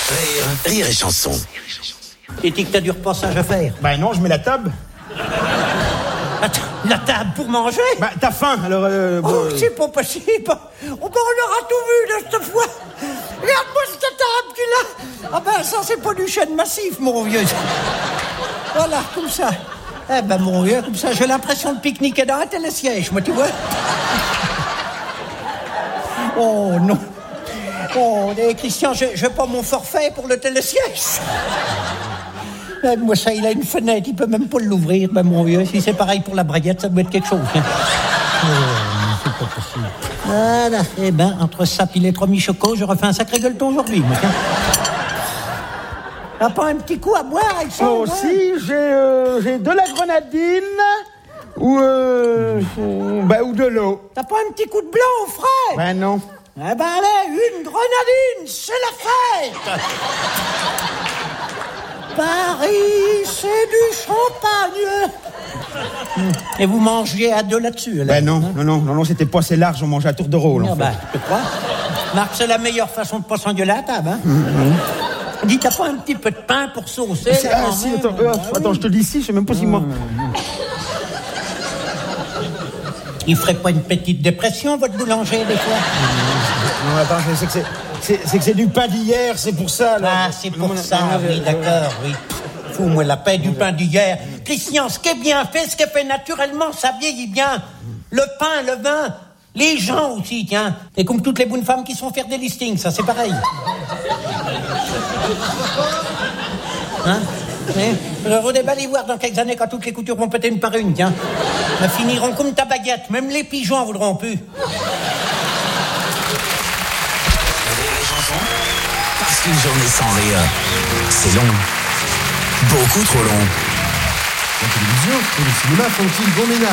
Rire et chanson. Et que t'as du repassage à faire. Bah non, je mets la table. Attends, la table pour manger? Bah t'as faim, alors c'est pas possible. On aura tout vu de cette fois. Regarde-moi cette table qu'il a. Ah ben ça c'est pas du chêne massif, mon vieux. Voilà, comme ça. Eh ben mon vieux, comme ça j'ai l'impression de pique-niquer dans un télésiège, moi tu vois. Oh non. Oh, Christian, je veux pas mon forfait pour le télésiège. Moi, ça, il a une fenêtre, il peut même pas l'ouvrir, ben, mon vieux. Si c'est pareil pour la braguette, ça doit être quelque chose. Hein. Oh, c'est pas possible. Voilà. Eh ben, entre ça et les 3 mi-chocos, je refais un sacré gueuleton aujourd'hui, moi. T'as pas un petit coup à boire avec ça? Oh, si, j'ai de la grenadine ou de l'eau. T'as pas un petit coup de blanc au frais? Ben non. Eh ben, allez, une grenadine, c'est la fête! Paris, c'est du champagne. Et vous mangez à 2 là-dessus, là? Ben non, c'était pas assez large, on mangeait à tour de rôle, en fait. Tu crois? Marc, c'est la meilleure façon de pas s'engueuler à table, hein? Dis, t'as pas un petit peu de pain pour saucer? Attends, je te dis si, je sais même pas si moi... Il ferait pas une petite dépression, votre boulanger, des fois? Non, attends, c'est que c'est du pain d'hier, c'est pour ça, là. Ah, c'est pour ça, oui, d'accord, oui. Fous-moi la paix du pain d'hier. Christian, ce qui est bien fait, ce qui est fait naturellement, ça vieillit bien. Le pain, le vin, les gens aussi, tiens. Et comme toutes les bonnes femmes qui sont faire des listings, ça, c'est pareil. Hein? Je redéballe y voir dans quelques années quand toutes les coutures vont péter une par une, tiens. Elles finiront comme ta baguette, même les pigeons en voudront plus. Parce qu'une journée sans rire, c'est long. Beaucoup trop long. La télévision et le cinéma font-ils bon ménage?